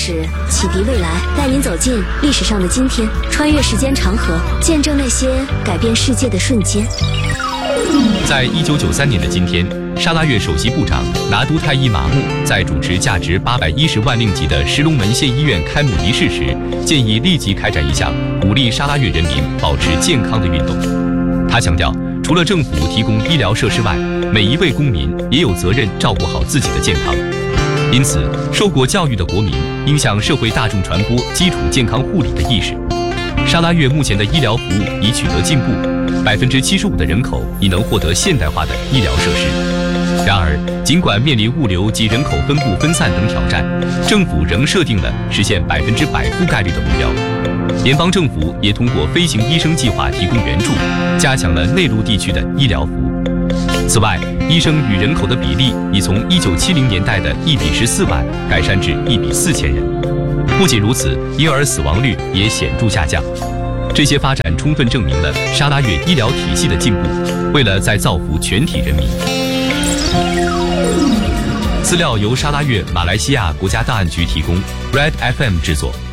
史，启迪未来，带您走进历史上的今天，穿越时间长河，见证那些改变世界的瞬间。 在1993年的今天，沙拉越首席部长拿督泰伊马木在主持价值810万令吉的石龙门县医院开幕仪式时，建议立即开展一项鼓励沙拉越人民保持健康的运动。他强调，除了政府提供医疗设施外，每一位公民也有责任照顾好自己的健康。因此，受过教育的国民应向社会大众传播基础健康护理的意识。沙拉越目前的医疗服务已取得进步，75%的人口已能获得现代化的医疗设施。然而，尽管面临物流及人口分布分散等挑战，政府仍设定了实现100%覆盖率的目标。联邦政府也通过飞行医生计划提供援助，加强了内陆地区的医疗服务。此外，医生与人口的比例已从1970年代的1比14万改善至1比4000人。不仅如此，婴儿死亡率也显著下降。这些发展充分证明了沙拉越医疗体系的进步。为了再造福全体人民，资料由沙拉越马来西亚国家档案局提供 ，Red FM 制作。